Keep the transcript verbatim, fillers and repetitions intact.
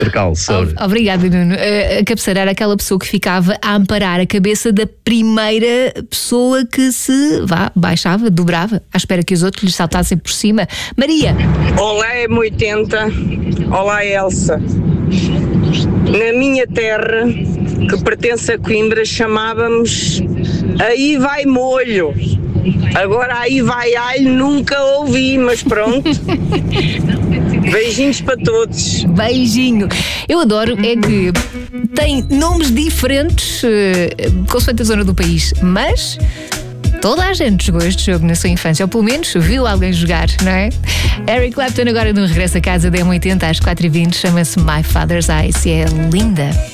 Precalçor. Obrigada, Nuno. A cabeceira era aquela pessoa que ficava a amparar a cabeça da primeira pessoa que se vá, baixava, dobrava, à espera que os outros lhe saltassem por cima. Maria. Olá, M oitenta. Olá, Elsa. Na minha terra, que pertence a Coimbra, chamávamos aí vai molho. Agora aí vai alho, nunca ouvi, mas pronto. Beijinhos para todos. Beijinho. Eu adoro é que tem nomes diferentes uh, consoante a zona do país, mas toda a gente jogou este jogo na sua infância, ou pelo menos viu alguém jogar, não é? Eric Clapton agora no regresso a casa da M oitenta às quatro e vinte, chama-se My Father's Eyes e é linda.